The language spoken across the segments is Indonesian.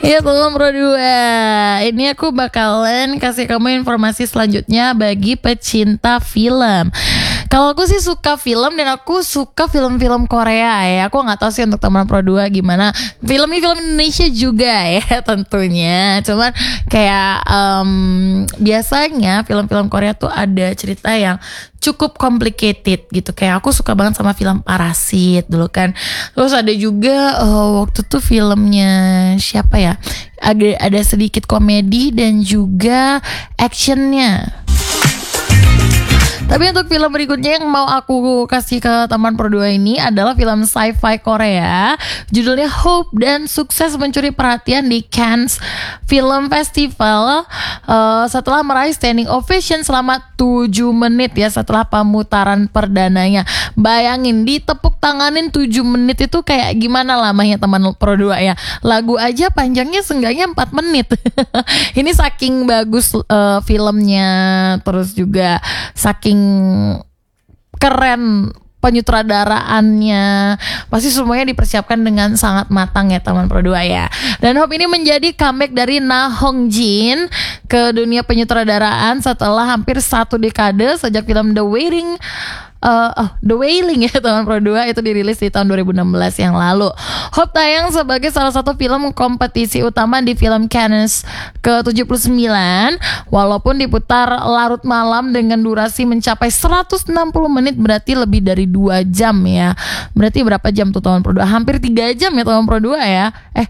Ya teman Pro 2, ini aku bakalan kasih kamu informasi selanjutnya bagi pecinta film. Kalau aku sih suka film dan aku suka film-film Korea ya. Aku gak tahu sih untuk teman Pro 2 gimana. Film Indonesia juga ya tentunya. Cuman kayak biasanya film-film Korea tuh ada cerita yang cukup complicated gitu. Kayak aku suka banget sama film Parasit dulu kan. Terus ada juga waktu tuh filmnya siapa ya, ada sedikit komedi dan juga actionnya. Tapi untuk film berikutnya yang mau aku kasih ke teman Pro 2 ini adalah film sci-fi Korea. Judulnya Hope dan sukses mencuri perhatian di Cannes Film Festival setelah meraih standing ovation selama 7 menit ya setelah pemutaran perdananya. Bayangin ditepuk tanganin 7 menit itu kayak gimana lamanya teman Pro 2 ya. Lagu aja panjangnya seenggaknya 4 menit. Ini saking bagus filmnya, terus juga saking keren penyutradaraannya, pasti semuanya dipersiapkan dengan sangat matang ya teman Pro 2 ya. Dan Hope ini menjadi comeback dari Na Hong Jin ke dunia penyutradaraan setelah hampir 1 dekade sejak film The Wailing ya teman Pro 2 itu dirilis di tahun 2016 yang lalu. Hope tayang sebagai salah satu film kompetisi utama di film Cannes ke-79 walaupun diputar larut malam dengan durasi mencapai 160 menit, berarti lebih dari 2 jam ya. Berarti berapa jam tuh teman Pro 2? Hampir 3 jam ya teman Pro 2 ya.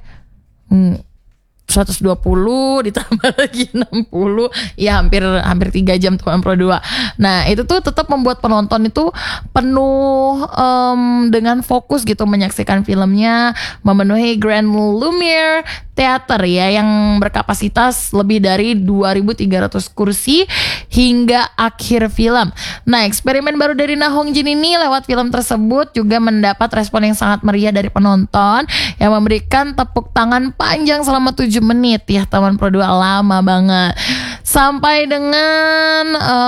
120 ditambah lagi 60 ya hampir 3 jam teman Pro 2. Nah itu tuh tetap membuat penonton itu penuh dengan fokus gitu menyaksikan filmnya, memenuhi Grand Lumiere Theater ya yang berkapasitas lebih dari 2.300 kursi hingga akhir film. Nah eksperimen baru dari Na Hong Jin ini lewat film tersebut juga mendapat respon yang sangat meriah dari penonton yang memberikan tepuk tangan panjang selama 7 menit ya teman Pro 2, lama banget. Sampai dengan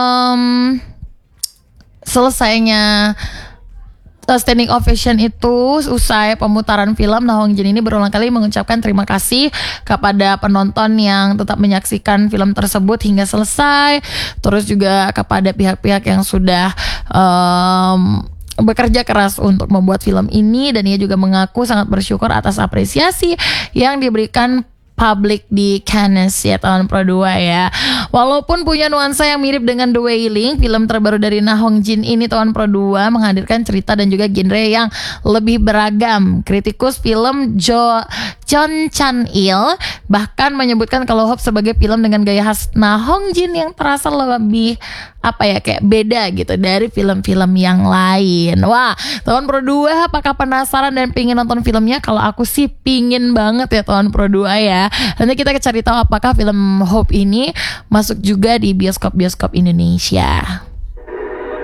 selesainya standing ovation itu, usai pemutaran film, Na Hong Jin ini berulang kali mengucapkan terima kasih kepada penonton yang tetap menyaksikan film tersebut hingga selesai. Terus juga kepada pihak-pihak yang sudah bekerja keras untuk membuat film ini, dan ia juga mengaku sangat bersyukur atas apresiasi yang diberikan publik di Cannes ya teman Pro 2 ya. Walaupun punya nuansa yang mirip dengan The Wailing, film terbaru dari Na Hong Jin ini teman Pro 2 menghadirkan cerita dan juga genre yang lebih beragam. Kritikus film John Chan-il bahkan menyebutkan kalau Hope sebagai film dengan gaya khas Na Hong Jin yang terasa lebih kayak beda gitu dari film-film yang lain. Wah, teman Pro 2 apakah penasaran dan pingin nonton filmnya? Kalau aku sih pingin banget ya teman Pro 2 ya. Nanti kita cari tahu apakah film Hope ini masuk juga di bioskop-bioskop Indonesia.